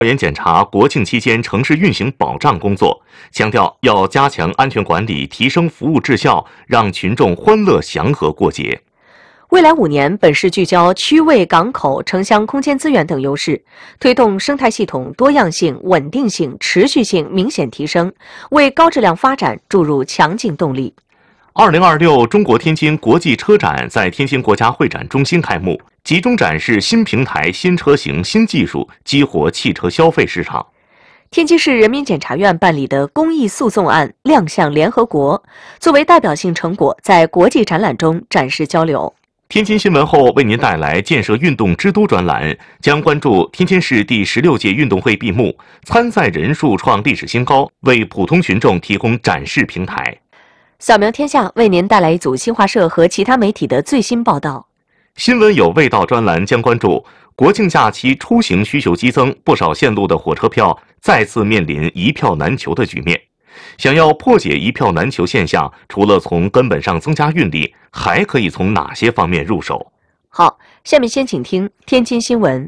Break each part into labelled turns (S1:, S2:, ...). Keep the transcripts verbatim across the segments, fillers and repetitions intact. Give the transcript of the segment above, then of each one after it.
S1: 调研检查国庆期间城市运行保障工作，强调要加强安全管理，提升服务质效，让群众欢乐祥和过节。
S2: 未来五年，本市聚焦区位、港口、城乡空间资源等优势，推动生态系统多样性、稳定性、持续性明显提升，为高质量发展注入强劲动力。
S1: 二零二六中国天津国际车展在天津国家会展中心开幕，集中展示新平台、新车型、新技术，激活汽车消费市场。
S2: 天津市人民检察院办理的公益诉讼案亮相联合国，作为代表性成果，在国际展览中展示交流。
S1: 天津新闻后为您带来建设运动之都专栏，将关注天津市第十六届运动会闭幕，参赛人数创历史新高，为普通群众提供展示平台。
S2: 扫描天下为您带来一组新华社和其他媒体的最新报道。
S1: 新闻有味道专栏将关注国庆假期出行需求激增，不少线路的火车票再次面临一票难求的局面。想要破解一票难求现象，除了从根本上增加运力，还可以从哪些方面入手？
S2: 好，下面先请听天津新闻。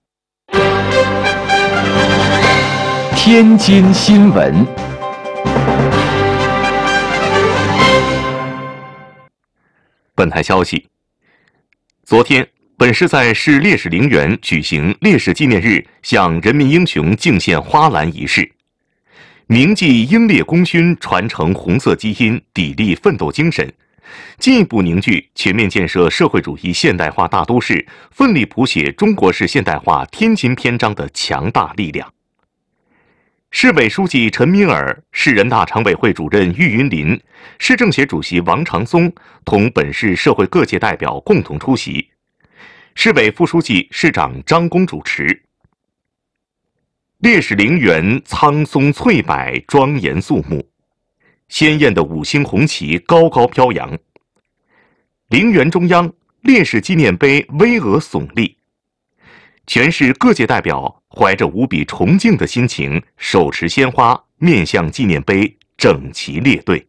S3: 天津新闻。
S1: 本台消息，昨天，本市在市烈士陵园举行烈士纪念日向人民英雄敬献花篮仪式，铭记英烈功勋，传承红色基因，砥砺奋斗精神，进一步凝聚全面建设社会主义现代化大都市，奋力谱写中国式现代化天津篇章的强大力量。市委书记陈敏尔、市人大常委会主任郁云林、市政协主席王长松同本市社会各界代表共同出席。市委副书记、市长张工主持。烈士陵园苍松翠柏，庄严肃穆，鲜艳的五星红旗高高飘扬。陵园中央，烈士纪念碑巍峨耸立。全市各界代表怀着无比崇敬的心情，手持鲜花，面向纪念碑，整齐列队。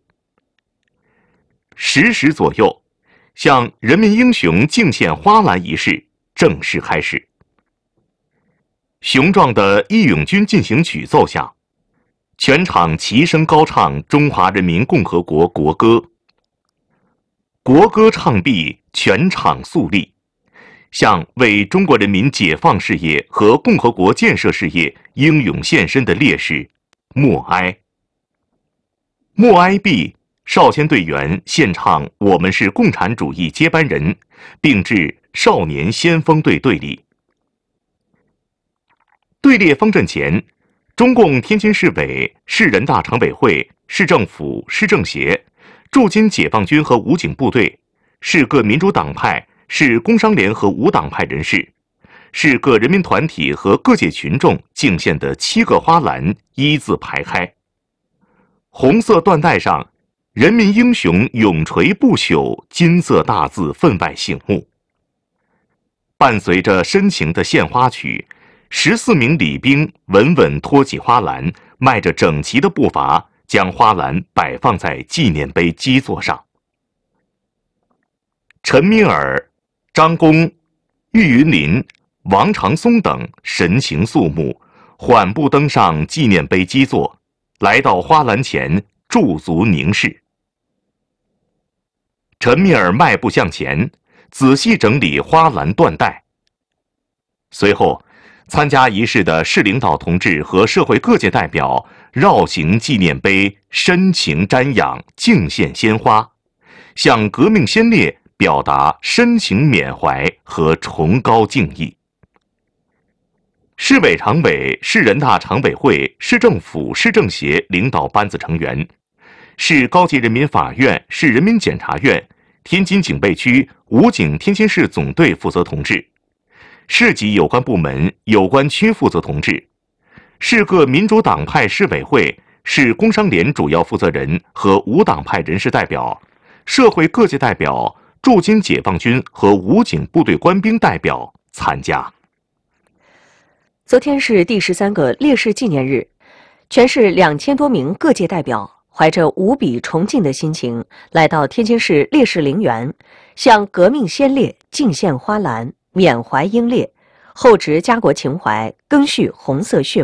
S1: 十时左右，向人民英雄敬献花篮仪式正式开始。雄壮的《义勇军进行曲》奏响，全场齐声高唱中华人民共和国国歌。国歌唱毕，全场肃立，向为中国人民解放事业和共和国建设事业英勇献身的烈士默哀。默哀毕，少先队员献唱《我们是共产主义接班人》，并致少年先锋队队礼。队列方阵前，中共天津市委、市人大常委会、市政府、市政协、驻京解放军和武警部队、市各民主党派、市工商联和无党派人士、市各人民团体和各界群众敬献的七个花篮一字排开。红色缎带上，人民英雄永垂不朽金色大字分外醒目。伴随着深情的献花曲，十四名礼兵稳稳托起花篮，迈着整齐的步伐，将花篮摆放在纪念碑基座上。陈敏尔、张工、郁云林、王长松等神情肃穆，缓步登上纪念碑基座，来到花篮前驻足凝视。陈敏尔迈步向前，仔细整理花篮缎带。随后，参加仪式的市领导同志和社会各界代表绕行纪念碑，深情瞻仰，敬献鲜花，向革命先烈表达深情缅怀和崇高敬意。市委常委、市人大常委会、市政府、市政协领导班子成员，市高级人民法院、市人民检察院、天津警备区武警天津市总队负责同志，市级有关部门、有关区负责同志，市各民主党派市委会、市工商联主要负责人和无党派人士代表，社会各界代表、驻京解放军和武警部队官兵代表参加。
S2: 昨天是第十三个烈士纪念日，全市两千多名各界代表怀着无比崇敬的心情，来到天津市烈士陵园，向革命先烈敬献花篮，缅怀英烈， 厚植家国情怀，赓续红色血